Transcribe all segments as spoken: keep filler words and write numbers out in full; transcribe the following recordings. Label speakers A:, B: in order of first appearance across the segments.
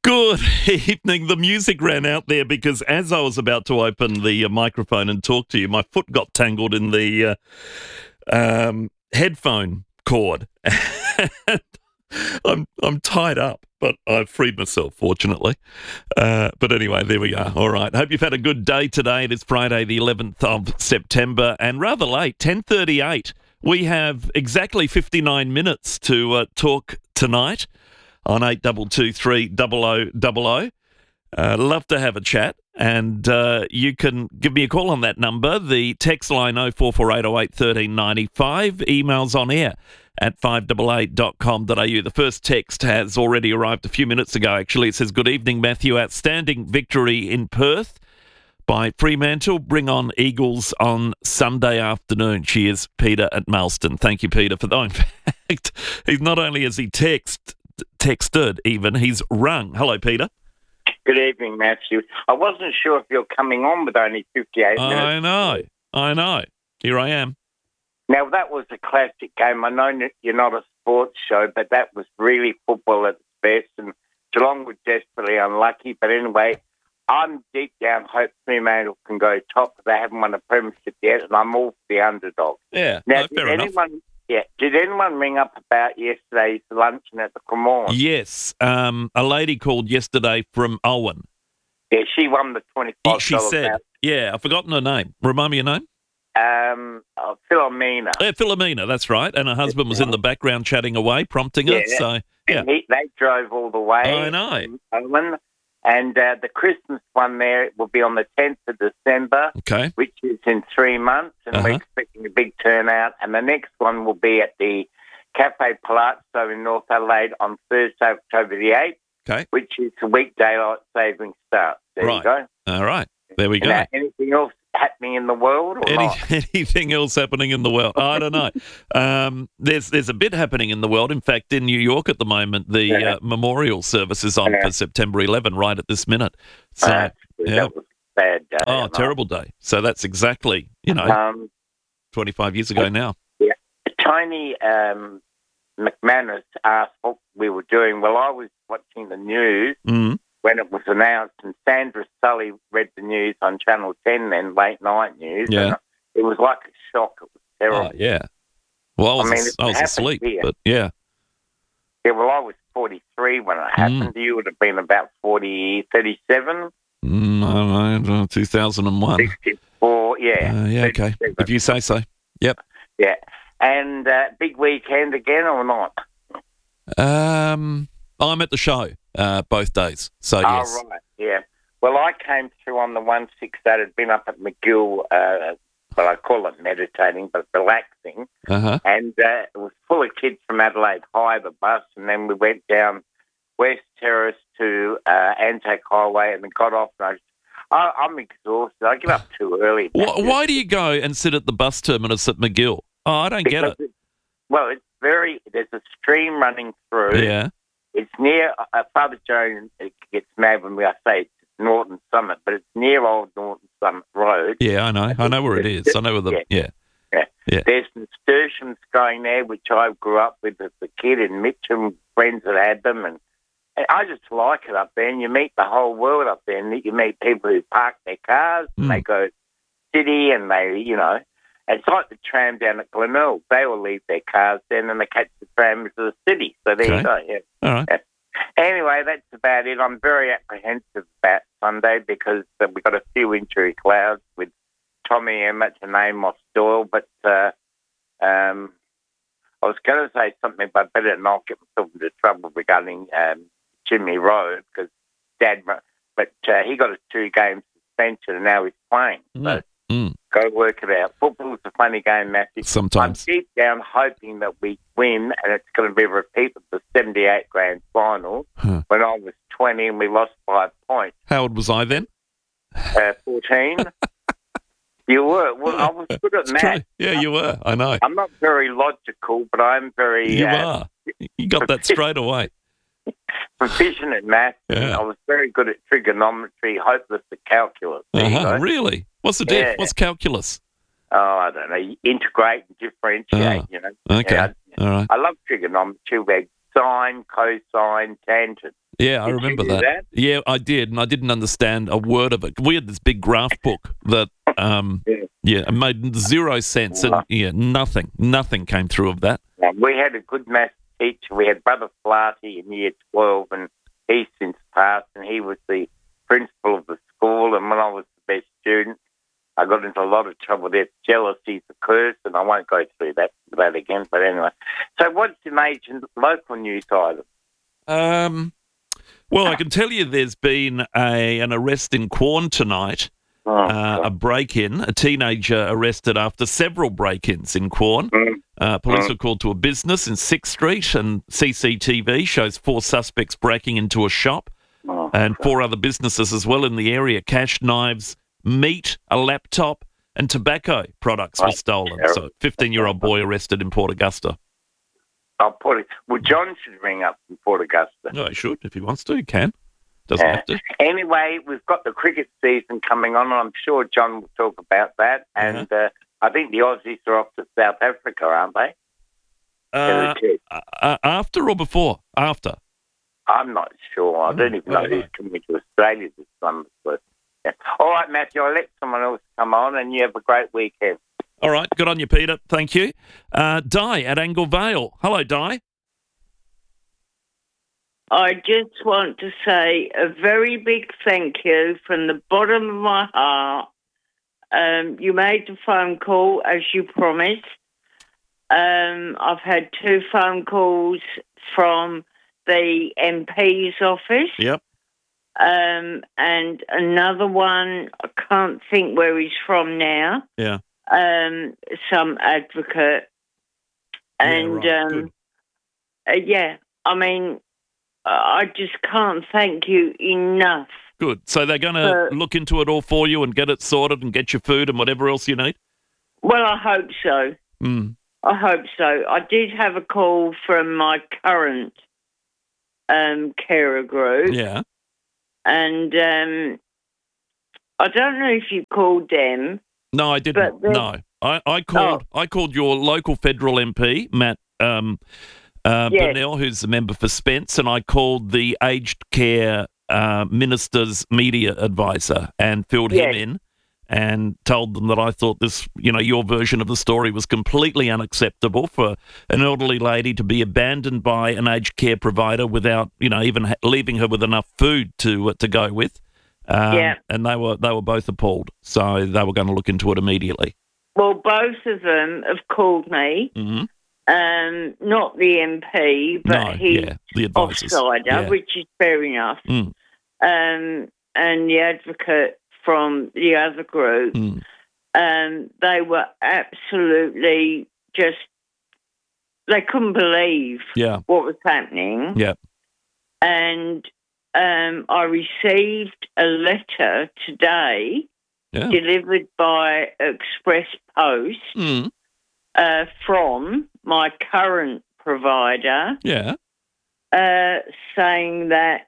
A: Good evening. The music ran out there because as I was about to open the uh, microphone and talk to you, my foot got tangled in the uh, um, headphone cord. I'm I'm tied up, but I've freed myself, fortunately. Uh, but anyway, there we are. All right. Hope you've had a good day today. It is Friday, the eleventh of September, and rather late, ten thirty-eight. We have exactly fifty-nine minutes to uh, talk tonight on eight two two three double oh double oh. Uh, love to have a chat, and uh, you can give me a call on that number. The text line oh four four eight oh eight one three nine five. Emails on air at five eight eight dot com dot a u. The first text has already arrived a few minutes ago, actually. It says, "Good evening, Matthew. Outstanding victory in Perth by Fremantle. Bring on Eagles on Sunday afternoon. Cheers, Peter at Mailstone." Thank you, Peter, for that. In fact, he's not only has he text, texted even, he's rung. Hello, Peter.
B: Good evening, Matthew. I wasn't sure if you're coming on with only fifty-eight minutes.
A: I know. I know. Here I am.
B: Now, that was a classic game. I know you're not a sports show, but that was really football at its best, and Geelong were desperately unlucky. But anyway, I'm deep down hope Fremantle can go top. They haven't won a premiership yet, and I'm all for the underdog.
A: Yeah,
B: now,
A: no, fair
B: did
A: enough.
B: anyone, yeah, did anyone ring up about yesterday's luncheon at the Cremorne?
A: Yes. Um, a lady called yesterday from Owen.
B: Yeah, she won the twenty-five dollars.
A: She said,
B: out.
A: yeah, I've forgotten her name. Remind me your name?
B: Um, uh, Philomena.
A: Yeah, Philomena, that's right. And her husband was in the background chatting away, prompting her.
B: Yeah.
A: So, yeah.
B: And he, they drove all the way.
A: I know.
B: Owen. And uh, the Christmas one there will be on the tenth of December,
A: Okay.
B: which is in three months, and
A: Uh-huh.
B: we're expecting a big turnout. And the next one will be at the Cafe Palazzo in North Adelaide on Thursday, October the eighth,
A: Okay.
B: which is a week daylight saving start. There
A: Right.
B: you go.
A: All right. There we go.
B: Now, anything else happening in the world or
A: Any,
B: not?
A: anything else happening in the world? I don't know. Um, there's there's a bit happening in the world. In fact, in New York at the moment, the
B: Yeah.
A: uh, memorial service is on
B: Yeah.
A: for September eleventh, right at this minute. So,
B: Uh,
A: yeah.
B: That was a bad day.
A: oh,
B: wasn't it?
A: terrible day. So that's exactly, you know,
B: Um,
A: twenty-five years ago now.
B: Tony um, McManus asked what we were doing. Well, I was watching the news
A: Mm.
B: when it was announced, and Sandra Sully read the news on Channel ten then, late night news.
A: Yeah.
B: And it was like a shock. It was terrible.
A: Oh, yeah. Well, I was,
B: I mean, it
A: I was
B: happened
A: asleep,
B: here.
A: but yeah.
B: Yeah, well, I was forty-three when it happened. You would have been about forty, thirty-seven,
A: Mm, I don't know, two thousand one.
B: sixty-four, yeah.
A: Uh, yeah, okay.
B: thirty-seven.
A: If you say so. Yep.
B: Yeah. And uh, big weekend again or not?
A: Um, I'm at the show uh, both days, so yes.
B: Oh, right, yeah. Well, I came through on the one six that had been up at McGill, uh, well, I call it meditating, but relaxing.
A: Uh-huh.
B: And uh, it was full of kids from Adelaide High, the bus, and then we went down West Terrace to uh, Anzac Highway and then got off. And I, I, I'm exhausted. I get up too early.
A: Why, why do you go and sit at the bus terminus at McGill? Oh, I don't get
B: Because
A: it.
B: it- Well, it's very, there's a stream running through.
A: Yeah.
B: It's near, uh, Father Joan gets mad when we I say it's Norton Summit, but it's near Old Norton Summit Road.
A: Yeah, I know. I know where it is. I know where the, yeah.
B: Yeah.
A: Yeah.
B: There's nasturtiums going there, which I grew up with as a kid, and Mitcham friends that had them, and, and I just like it up there. And you meet the whole world up there, and you meet people who park their cars, and
A: Mm.
B: they go city, and they, you know, it's like the tram down at Glenelg. They will leave their cars then, and they catch the tram to the city. So there
A: Okay.
B: you go. Yeah.
A: All right.
B: Anyway, that's about it. I'm very apprehensive about Sunday because uh, we've got a few injury clouds with Tommy Emmett and Amos Doyle, but uh, um, I was going to say something, but I better not get myself into trouble regarding um, Jimmy Rowe because Dad, but uh, he got a two-game suspension and now he's playing. So
A: Mm.
B: go work it out. Football's a funny game, Matthew.
A: Sometimes.
B: I'm deep down hoping that we win, and it's going to be a repeat of the seventy-eight grand final
A: Huh.
B: when I was twenty and we lost five points.
A: How old was I then?
B: Uh, fourteen. You were. Well, I was good at
A: It's
B: math.
A: true. Yeah, you were. I know.
B: I'm not very logical, but I'm very
A: You
B: uh,
A: are. You got that straight away.
B: proficient at math.
A: Yeah.
B: I was very good at trigonometry, hopeless at calculus. There you
A: Uh-huh.
B: go.
A: Really? What's the diff?
B: Yeah.
A: What's calculus?
B: Oh, I don't know. Integrate and differentiate,
A: Ah,
B: you know.
A: Okay.
B: Yeah,
A: All right.
B: I love trigonometry. We had sine, cosine, tangent.
A: Yeah, I
B: Did
A: remember
B: you do
A: that.
B: that?
A: Yeah, I did, and I didn't understand a word of it. We had this big graph book that, um,
B: Yeah.
A: yeah, it made zero sense, and
B: Right.
A: yeah, nothing, nothing came through of that.
B: And we had a good maths teacher. We had Brother Flaherty in year twelve, and he's since passed, and he was the principal of the school. And when I was the best student, I got into a lot of trouble there. Jealousy's a curse, and I won't go through that that again. But anyway, so what's the major local news item?
A: Um, well, I can tell you there's been a an arrest in Quorn tonight,
B: Oh,
A: uh, a break-in, a teenager arrested after several break-ins in Quorn.
B: mm,
A: Uh, police
B: Mm.
A: were called to a business in sixth Street, and C C T V shows four suspects breaking into a shop
B: oh,
A: and four other businesses as well in the area. Cash, knives, meat, a laptop, and tobacco products were
B: Right.
A: stolen.
B: Terrible.
A: So, fifteen-year-old boy arrested in Port Augusta.
B: I'll put it. Well, John should ring up from Port Augusta.
A: No, he should. If he wants to, he can. Doesn't
B: Yeah.
A: have to.
B: Anyway, we've got the cricket season coming on, and I'm sure John will talk about that. And uh, I think the Aussies are off to South Africa, aren't they?
A: Uh,
B: Yeah,
A: uh, after or before? After.
B: I'm not sure. I don't even
A: I
B: know
A: don't
B: who's coming to Australia this summer. But, yeah. All right, Matthew, I'll let someone else come on, and you have a great weekend.
A: All right. Good on you, Peter. Thank you. Uh, Di at Angle Vale. Hello, Di.
C: I just want to say a very big thank you from the bottom of my heart. Um, you made the phone call as you promised. Um, I've had two phone calls from the M P's office.
A: Yep.
C: Um, and another one, I can't think where he's from now.
A: Yeah.
C: Um, some advocate. And,
A: yeah, right.
C: um,
A: Good.
C: uh, yeah, I mean, I just can't thank you enough.
A: Good. So they're going to
C: Uh,
A: look into it all for you and get it sorted and get your food and whatever else you need?
C: Well, I hope so.
A: Mm.
C: I hope so. I did have a call from my current um, carer group,
A: Yeah.
C: and um, I don't know if you called them.
A: No, I didn't.
C: But then-
A: No. I, I called I called your local federal M P, Matt um, uh,
C: Yes.
A: Burnell, who's a member for Spence, and I called the aged care uh, minister's media advisor and filled him
C: Yes.
A: in and told them that I thought this, you know, your version of the story was completely unacceptable for an elderly lady to be abandoned by an aged care provider without, you know, even ha- leaving her with enough food to uh, to go with. Um,
C: Yeah.
A: And they were they were both appalled, so they were going to look into it immediately.
C: Well, both of them have called me.
A: Mm-hmm.
C: Um, not the M P, but
A: No,
C: he's
A: yeah, the advisors.
C: offsider,
A: Yeah.
C: which is fair enough.
A: Mm.
C: Um, and the advocate from the other group,
A: Mm.
C: um, they were absolutely just, they couldn't believe
A: Yeah,
C: what was happening.
A: yeah,
C: And um, I received a letter today
A: yeah.
C: delivered by Express Post
A: Mm.
C: uh, from my current provider
A: Yeah.
C: uh, saying that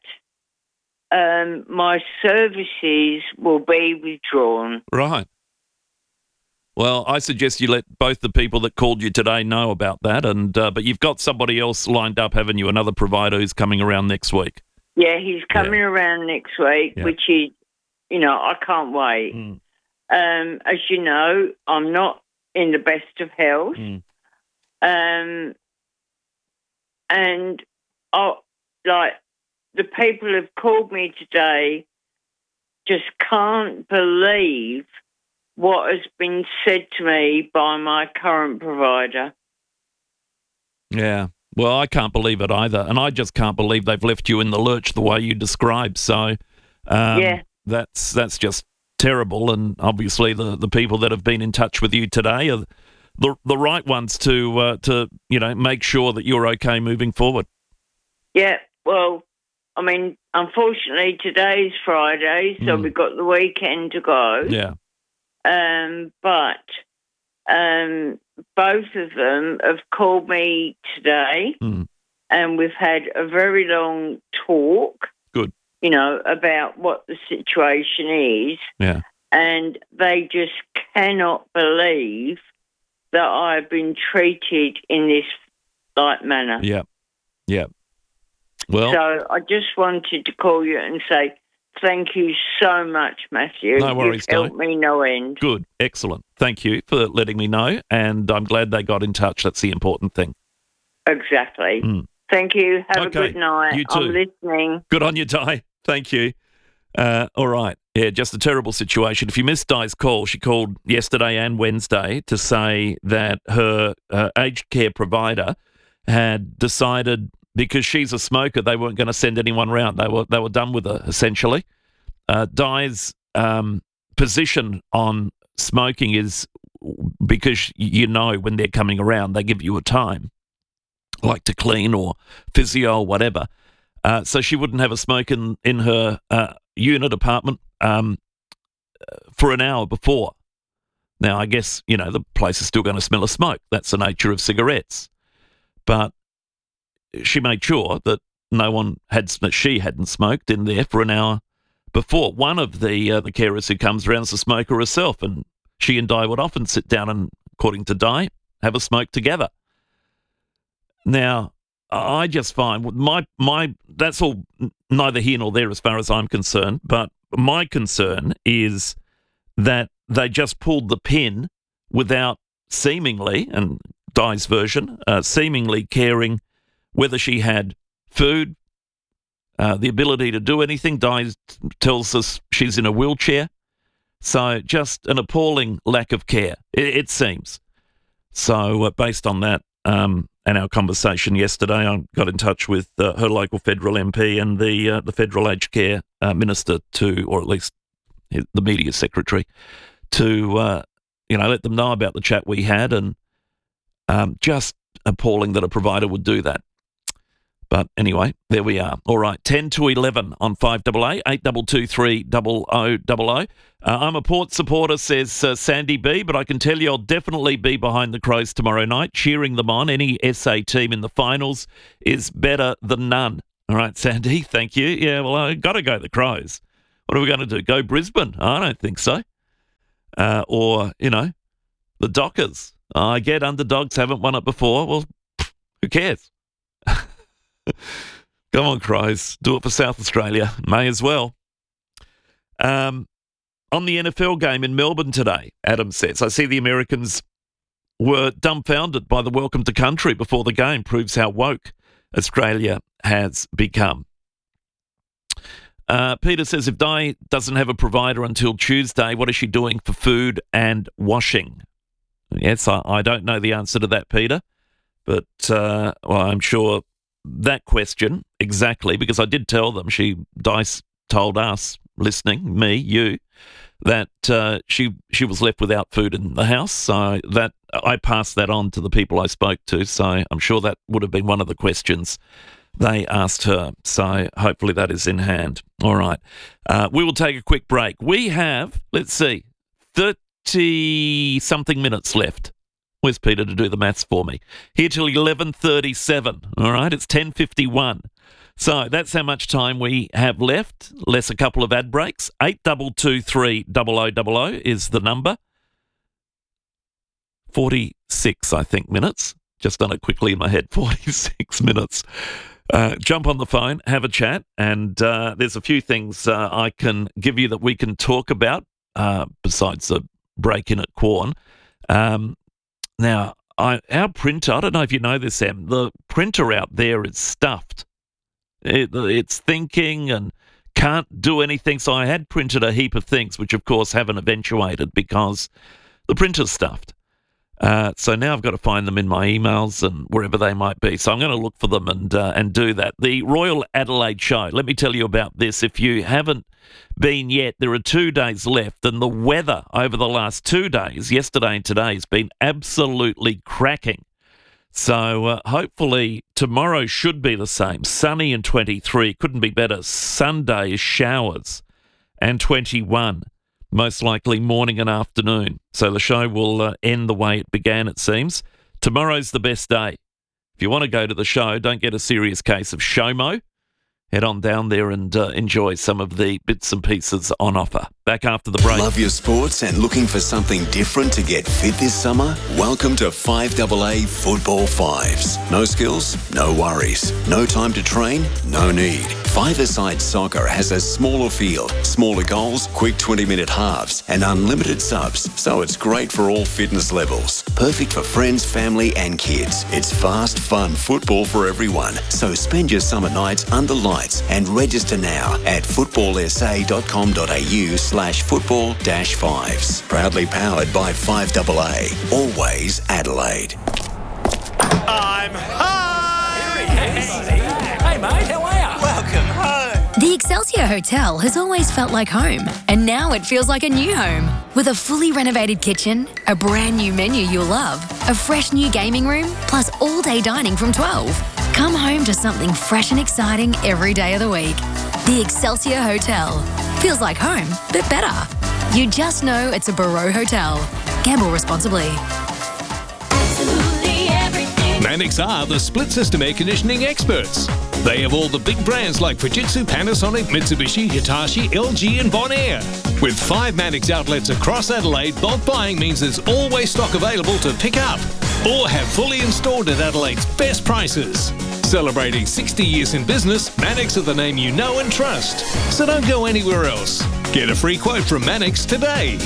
C: um, my services will be withdrawn.
A: Right. Well, I suggest you let both the people that called you today know about that, and uh, but you've got somebody else lined up, haven't you? Another provider who's coming around next week.
C: Yeah, he's coming around next week,
A: Yeah.
C: which is, you know, I can't wait.
A: Mm.
C: Um, as you know, I'm not in the best of health.
A: Mm.
C: Um, and I, like, the people who've called me today just can't believe what has been said to me by my current provider.
A: Yeah. Well, I can't believe it either, and I just can't believe they've left you in the lurch the way you described. So, um,
C: Yeah.
A: that's that's just terrible. And obviously, the, the people that have been in touch with you today are the the right ones to uh, to you know make sure that you're okay moving forward.
C: Yeah, well, I mean, unfortunately, today's Friday, so
A: Mm.
C: we've got the weekend to go.
A: Yeah.
C: Um, but um, both of them have called me today,
A: Mm.
C: and we've had a very long talk.
A: Good.
C: You know, about what the situation is,
A: Yeah.
C: and they just cannot believe that I've been treated in this like manner.
A: Yeah. Yeah. Well,
C: So I just wanted to call you and say thank you so much, Matthew.
A: No worries,
C: You've helped
A: Di.
C: me no end.
A: good. Excellent. Thank you for letting me know. And I'm glad they got in touch. That's the important thing.
C: Exactly.
A: Mm.
C: Thank you. Have
A: Okay,
C: a good night.
A: you too.
C: I'm listening.
A: Good on you, Di. Thank you. Uh, all right. Yeah, just a terrible situation. If you missed Di's call, she called yesterday and Wednesday to say that her uh, aged care provider had decided, because she's a smoker, they weren't going to send anyone round. They were they were done with her, essentially. Uh, Di's um, position on smoking is because you know when they're coming around, they give you a time, like to clean or physio or whatever. Uh, so she wouldn't have a smoke in, in her uh, unit apartment um, for an hour before. Now, I guess, you know, the place is still going to smell of smoke. That's the nature of cigarettes. But she made sure that no one had, that she hadn't smoked in there for an hour before. One of the uh, the carers who comes around is a smoker herself, and she and Di would often sit down and, according to Di, have a smoke together. Now, I just find my my that's all neither here nor there as far as I'm concerned. But my concern is that they just pulled the pin without seemingly, and Di's version, uh, seemingly caring whether she had food, uh, the ability to do anything. Di tells us she's in a wheelchair. So just an appalling lack of care, it, it seems. So uh, based on that um, and our conversation yesterday, I got in touch with uh, her local federal M P and the uh, the federal aged care uh, minister to, or at least the media secretary, to uh, you know let them know about the chat we had, and um, just appalling that a provider would do that. But anyway, there we are. All right, ten to eleven on five A A, eight two two three zero zero zero zero. Uh, I'm a Port supporter, says uh, Sandy B, but I can tell you I'll definitely be behind the Crows tomorrow night, cheering them on. Any S A team in the finals is better than none. All right, Sandy, thank you. Yeah, well, i got to go the Crows. What are we going to do, go Brisbane? I don't think so. Uh, or, you know, the Dockers. I get underdogs, haven't won it before. Well, who cares? Come on, Crows. Do it for South Australia. May as well. Um, on the N F L game in Melbourne today, Adam says, I see the Americans were dumbfounded by the welcome to country before the game. Proves how woke Australia has become. Uh, Peter says, if Di doesn't have a provider until Tuesday, what is she doing for food and washing? Yes, I, I don't know the answer to that, Peter. But uh, well, I'm sure that question exactly, because I did tell them, she Dice told us, listening, me, you, that uh, she she was left without food in the house. So that I passed that on to the people I spoke to. So I'm sure that would have been one of the questions they asked her. So hopefully that is in hand. All right. Uh, we will take a quick break. We have, let's see, thirty-something minutes left. Where's Peter to do the maths for me? Here till eleven thirty-seven. All right, it's ten fifty-one. So that's how much time we have left, less a couple of ad breaks. eight two two three zero zero zero zero is the number. forty-six, I think, minutes. Just done it quickly in my head. forty-six minutes. Uh, jump on the phone, have a chat, and uh, there's a few things uh, I can give you that we can talk about, uh, besides the break-in at Quorn. Um, now, I, our printer, I don't know if you know this, Em, the printer out there is stuffed. It, it's thinking and can't do anything, so I had printed a heap of things, which of course haven't eventuated because the printer's stuffed. Uh, so now I've got to find them in my emails and wherever they might be. So I'm going to look for them and uh, and do that. The Royal Adelaide Show. Let me tell you about this. If you haven't been yet, there are two days left, and the weather over the last two days, yesterday and today, has been absolutely cracking. So uh, hopefully tomorrow should be the same. Sunny and twenty-three. Couldn't be better. Sunday is showers and twenty-one. Most likely morning and afternoon. So the show will uh, end the way it began, it seems. Tomorrow's the best day. If you want to go to the show, don't get a serious case of SHOMO. Head on down there and uh, enjoy some of the bits and pieces on offer. Back after the break.
D: Love your sports and looking for something different to get fit this summer? Welcome to five A A Football Fives. No skills, no worries. No time to train, no need. Five-a-side soccer has a smaller field, smaller goals, quick twenty-minute halves, and unlimited subs, so it's great for all fitness levels. Perfect for friends, family, and kids. It's fast, fun football for everyone. So spend your summer nights under lights and register now at footballsa.com.au slash football dash fives. Proudly powered by five A A. Always Adelaide.
E: I'm home! Hey, mate, how are you? Welcome home.
F: The Excelsior Hotel has always felt like home, and now it feels like a new home. With a fully renovated kitchen, a brand new menu you'll love, a fresh new gaming room, plus all-day dining from twelve. Come home to something fresh and exciting every day of the week. The Excelsior Hotel. Feels like home, but better. You just know it's a Barreau Hotel. Gamble responsibly.
G: Mannix are the split system air conditioning experts. They have all the big brands like Fujitsu, Panasonic, Mitsubishi, Hitachi, L G and Bonaire. With five Mannix outlets across Adelaide, bulk buying means there's always stock available to pick up or have fully installed at Adelaide's best prices. Celebrating sixty years in business, Mannix are the name you know and trust. So don't go anywhere else. Get a free quote from Mannix today.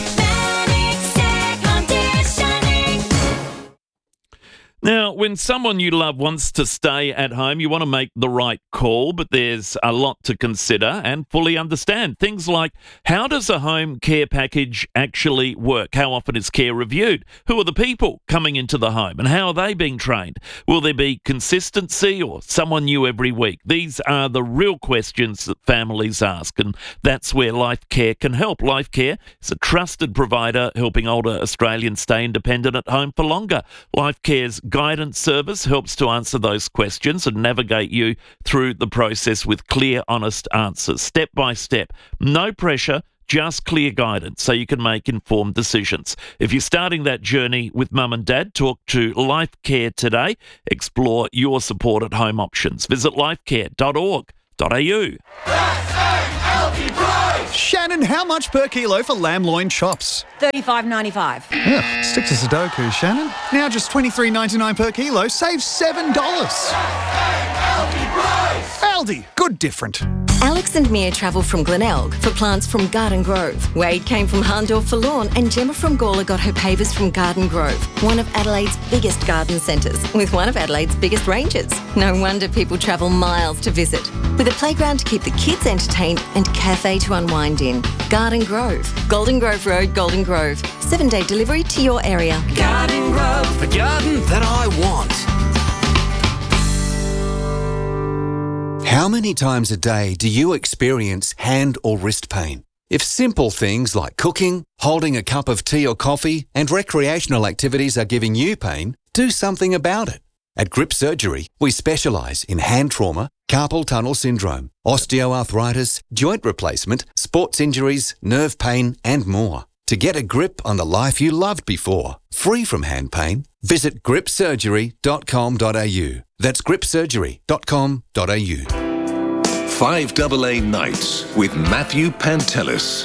A: Now, when someone you love wants to stay at home, you want to make the right call, but there's a lot to consider and fully understand. Things like, how does a home care package actually work? How often is care reviewed? Who are the people coming into the home and how are they being trained? Will there be consistency or someone new every week? These are the real questions that families ask, and that's where Life Care can help. Life Care is a trusted provider helping older Australians stay independent at home for longer. Life Care's guidance service helps to answer those questions and navigate you through the process with clear, honest answers, step by step. No pressure, just clear guidance so you can make informed decisions. If you're starting that journey with mum and dad, talk to Life Care today. Explore your support at home options. Visit lifecare dot org dot a u.
H: Shannon, how much per kilo for lamb loin chops?
I: thirty-five ninety-five.
H: Yeah, stick to Sudoku, Shannon. Now just twenty-three ninety-nine per kilo, save seven dollars. Aldi, good different.
I: Alex and Mia travel from Glenelg for plants from Garden Grove. Wade came from Harndorf for lawn, and Gemma from Gawler got her pavers from Garden Grove, one of Adelaide's biggest garden centres, with one of Adelaide's biggest ranges. No wonder people travel miles to visit. With a playground to keep the kids entertained and cafe to unwind in. Garden Grove. Golden Grove Road, Golden Grove. Seven-day delivery to your area.
E: Garden Grove, the garden that I want.
J: How many times a day do you experience hand or wrist pain? If simple things like cooking, holding a cup of tea or coffee, and recreational activities are giving you pain, do something about it. At Grip Surgery, we specialise in hand trauma, carpal tunnel syndrome, osteoarthritis, joint replacement, sports injuries, nerve pain, and more. To get a grip on the life you loved before, free from hand pain, visit grip surgery dot com dot a u. That's grip surgery dot com dot a u.
K: five A A Nights with Matthew Pantelis.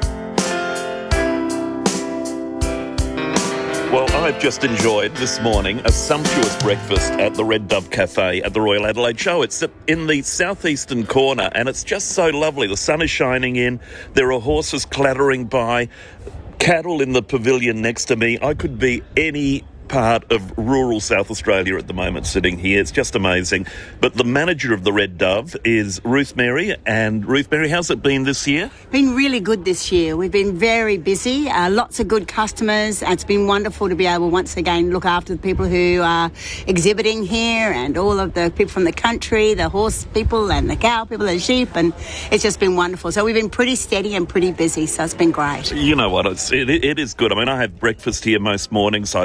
A: Well, I've just enjoyed this morning a sumptuous breakfast at the Red Dove Cafe at the Royal Adelaide Show. It's in the southeastern corner and it's just so lovely. The sun is shining in. There are horses clattering by, cattle in the pavilion next to me. I could be any part of rural South Australia at the moment sitting here. It's just amazing. But the manager of the Red Dove is Ruth Mary. And Ruth Mary, how's it been this year?
L: Been really good this year. We've been very busy, uh, lots of good customers. It's been wonderful to be able once again look after the people who are exhibiting here and all of the people from the country, the horse people and the cow people and sheep, and it's just been wonderful. So we've been pretty steady and pretty busy, so it's been great.
A: You know what, it's, it, it is good. I mean, I have breakfast here most mornings. I've had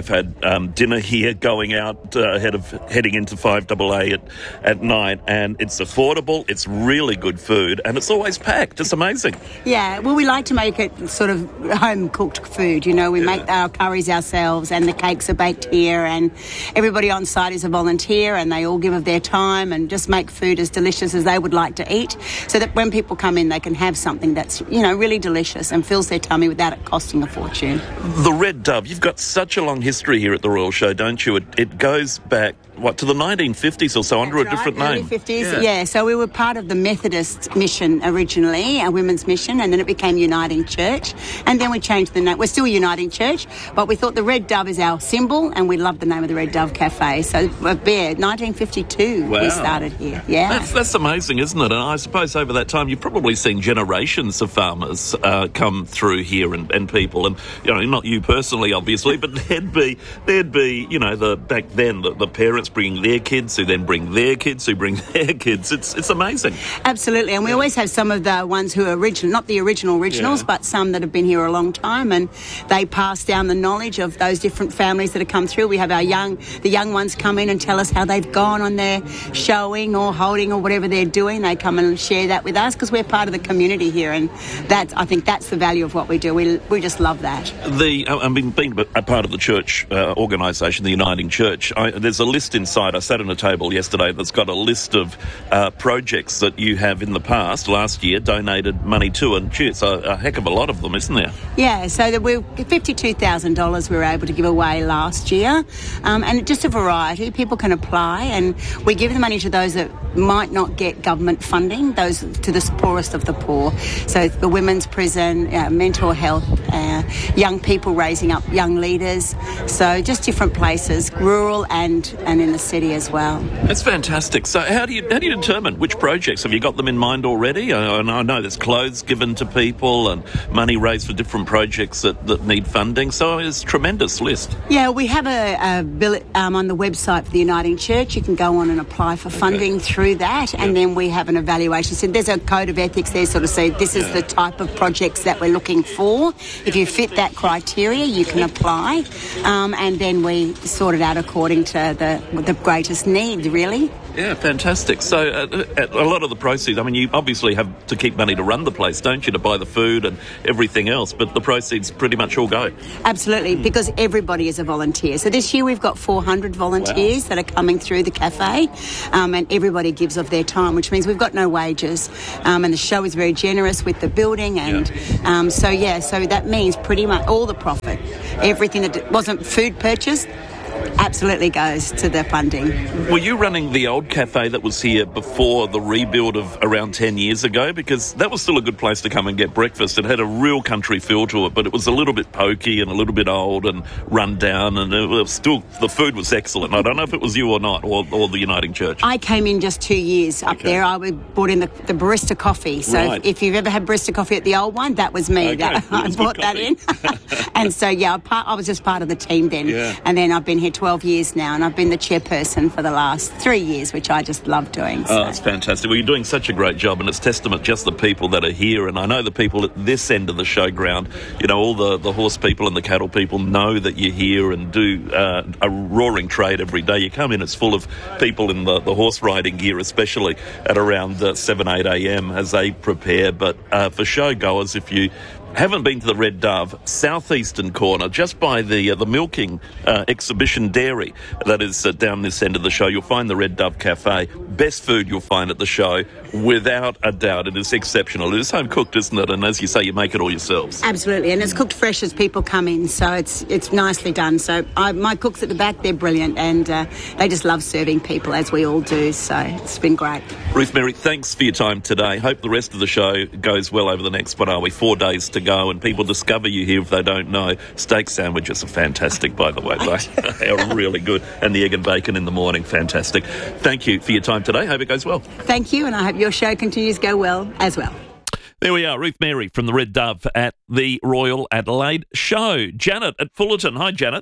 A: um, dinner here, going out uh, ahead of heading into five double A at, at night, and it's affordable, it's really good food, and it's always packed. It's amazing.
L: Yeah, well, we like to make it sort of home-cooked food, you know. We
A: Yeah.
L: make our curries ourselves, and the cakes are baked here, and everybody on site is a volunteer, and they all give of their time and just make food as delicious as they would like to eat, so that when people come in, they can have something that's, you know, really delicious and fills their tummy without it costing a fortune.
A: The Red Dove, you've got such a long history here at the Royal Show, don't you? It, it goes back, what, to the nineteen fifties or so, under a
L: That's
A: different
L: right,
A: name.
L: early fifties, yeah. So we were part of the Methodist mission originally, a women's mission, and then it became Uniting Church, and then we changed the name. We're still Uniting Church, but we thought the Red Dove is our symbol, and we love the name of the Red Dove Cafe. So, uh, yeah, nineteen fifty-two
A: Wow.
L: we started here. Yeah.
A: That's, that's amazing, isn't it? And I suppose over that time you've probably seen generations of farmers uh, come through here and, and people, and, you know, not you personally, obviously, but there'd be, there'd be, you know, the back then, the, the parents bringing their kids, who then bring their kids, who bring their kids. It's it's amazing.
L: Absolutely, and we always have some of the ones who are original, not the original originals,
A: Yeah.
L: but some that have been here a long time, and they pass down the knowledge of those different families that have come through. We have our young, the young ones come in and tell us how they've gone on their showing or holding or whatever they're doing. They come and share that with us because we're part of the community here, and that's, I think that's the value of what we do. We we just love that.
A: The I mean, being a part of the church uh, organisation, the Uniting Church, I, there's a list inside. I sat at a table yesterday that's got a list of uh, projects that you have in the past, last year, donated money to, and gee, it's a, a heck of a lot of them, isn't there?
L: Yeah, so that we're fifty-two thousand dollars we were able to give away last year, um, and just a variety. People can apply, and we give the money to those that might not get government funding, those to the poorest of the poor. So the women's prison, uh, mental health, uh, young people raising up young leaders. So just different places, rural and, and in the city as well.
A: That's fantastic. So how do you how do you determine which projects? Have you got them in mind already? I, I know there's clothes given to people and money raised for different projects that, that need funding. So it's a tremendous list.
L: Yeah, we have a, a bill um, on the website for the Uniting Church. You can go on and apply for funding okay. through that, and then we have an evaluation. So there's a code of ethics there, sort of say this is yeah. the type of projects that we're looking for. If you fit that criteria, you can apply, um, and then we sort it out according to the the greatest need, really.
A: Yeah, fantastic. So uh, a lot of the proceeds, I mean, you obviously have to keep money to run the place, don't you, to buy the food and everything else, but the proceeds pretty much all go.
L: Absolutely, mm. because everybody is a volunteer. So this year we've got four hundred volunteers wow. that are coming through the cafe, um, and everybody gives of their time, which means we've got no wages, um, and the show is very generous with the building, and yeah. Um, so, yeah, so that means pretty much all the profit, everything that wasn't food purchased, absolutely goes to the funding.
A: Were you running the old cafe that was here before the rebuild of around ten years ago? Because that was still a good place to come and get breakfast. It had a real country feel to it, but it was a little bit pokey and a little bit old and run down, and it was still, the food was excellent. I don't know if it was you or not, or, or the Uniting Church.
L: I came in just two years up okay. there. I brought in the, the barista coffee. So right. if, if you've ever had barista coffee at the old one, that was me.
A: Okay.
L: That, I brought that in. And so, yeah, I, part, I was just part of the team then.
A: Yeah.
L: And then I've been here twelve years now, and I've been the chairperson for the last three years, which I just love doing. So.
A: Oh, it's fantastic. Well, you're doing such a great job, and it's testament just the people that are here. And I know the people at this end of the showground, you know, all the, the horse people and the cattle people know that you're here and do uh, a roaring trade every day. You come in, it's full of people in the, the horse riding gear, especially at around uh, seven, eight a.m. as they prepare. But uh, for show goers, if you haven't been to the Red Dove, southeastern corner, just by the uh, the milking uh, exhibition dairy that is uh, down this end of the show, you'll find the Red Dove Cafe. Best food you'll find at the show, without a doubt. It is exceptional. It is home cooked, isn't it? And as you say, you make it all yourselves.
L: Absolutely, and it's cooked fresh as people come in, so it's it's nicely done. So I, my cooks at the back, they're brilliant, and uh, they just love serving people, as we all do. So it's been great.
A: Ruth Mary, thanks for your time today. Hope the rest of the show goes well over the next, what are we, four days to go, and people discover you here if they don't know. Steak sandwiches are fantastic, by the way. They are really good. And the egg and bacon in the morning, fantastic. Thank you for your time today. Hope it goes well.
L: Thank you, and I hope your show continues to go well as well.
A: There we are, Ruth Mary from the Red Dove at the Royal Adelaide Show. Janet at Fullerton. Hi, Janet.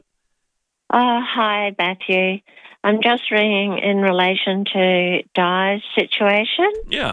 M: Oh, hi, Matthew. I'm just ringing in relation to Di's situation.
A: Yeah.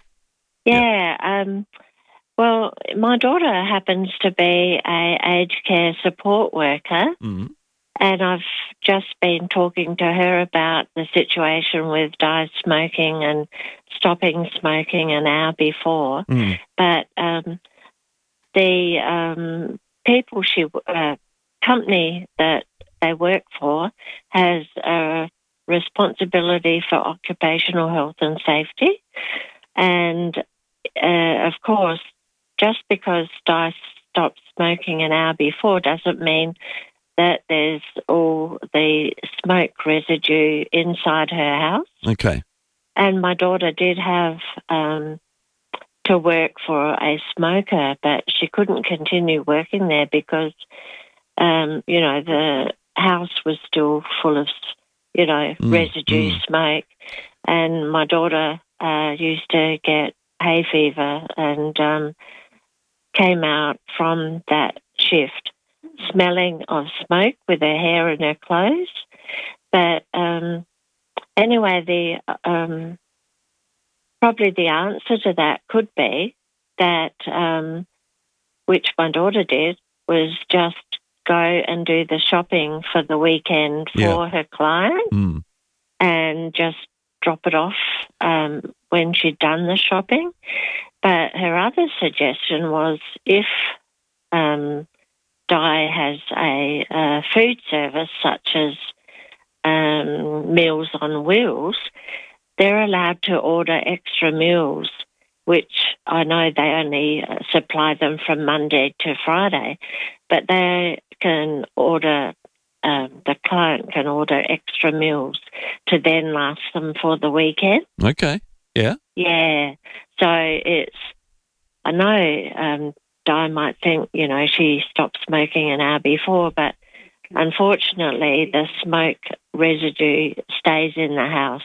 M: Yeah, yeah. um... Well, my daughter happens to be a aged care support worker,
A: mm-hmm.
M: And I've just been talking to her about the situation with Di smoking and stopping smoking an hour before.
A: Mm.
M: But um, the um, people she, uh, company that they work for has a responsibility for occupational health and safety. And, uh, of course, just because Di stopped smoking an hour before doesn't mean that there's all the smoke residue inside her house.
A: Okay.
M: And my daughter did have um, to work for a smoker, but she couldn't continue working there because, um, you know, the house was still full of, you know,
A: Mm,
M: residue
A: mm.
M: smoke. And my daughter uh, used to get hay fever and um, came out from that shift smelling of smoke with her hair and her clothes. But um, anyway, the um, probably the answer to that could be that, um, which my daughter did, was just go and do the shopping for the weekend for
A: Yeah.
M: her client
A: Mm.
M: and just drop it off um, when she'd done the shopping. But her other suggestion was if um, Di has a, a food service such as um, Meals on Wheels, they're allowed to order extra meals, which I know they only uh, supply them from Monday to Friday, but they can order, um, the client can order extra meals to then last them for the weekend.
A: Okay. Yeah.
M: Yeah. So it's, I know um, Di might think, you know, she stopped smoking an hour before, but unfortunately the smoke residue stays in the house.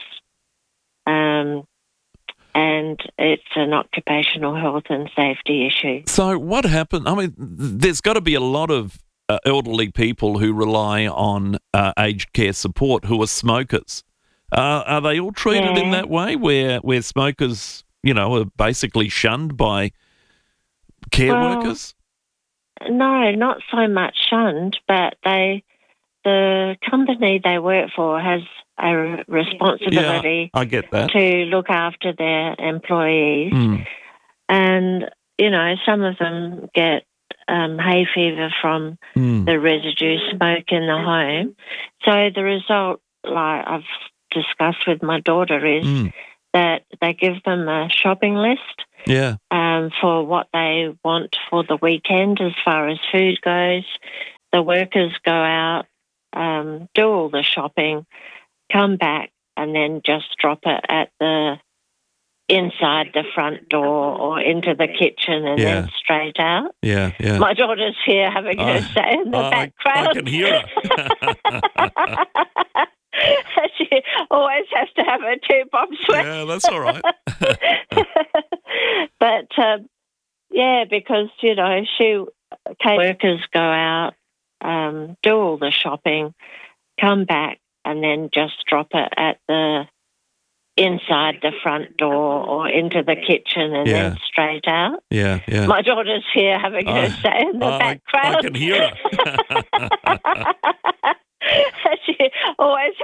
M: Um, and it's an occupational health and safety issue.
A: So what happened? I mean, there's got to be a lot of uh, elderly people who rely on uh, aged care support who are smokers. Uh, are they all treated in
M: Yeah.
A: that way, where where smokers, you know, are basically shunned by care
M: Well,
A: workers?
M: No, not so much shunned, but they, the company they work for has a re- responsibility
A: I get that.
M: to look after their employees.
A: Mm.
M: And, you know, some of them get um, hay fever from
A: Mm.
M: the residue smoke in the home. So the result, like I've discussed with my daughter, is
A: Mm.
M: that they give them a shopping list
A: Yeah.
M: um, for what they want for the weekend as far as food goes. The workers go out, um, do all the shopping, come back, and then just drop it at the inside the front door or into the kitchen and
A: Yeah.
M: then straight out.
A: Yeah. Yeah.
M: My daughter's here having her
A: I-
M: say in the
A: I-
M: background.
A: I can hear her.
M: She always has to have her two bob sweat.
A: Yeah, that's all right.
M: But, um, yeah, because, you know, she, okay, workers go out, um, do all the shopping, come back, and then just drop it at the inside the front door or into the kitchen and
A: Yeah.
M: then straight out.
A: Yeah. Yeah.
M: My daughter's here having
A: I-
M: her say in the
A: I-
M: background.
A: I can hear her.
M: She always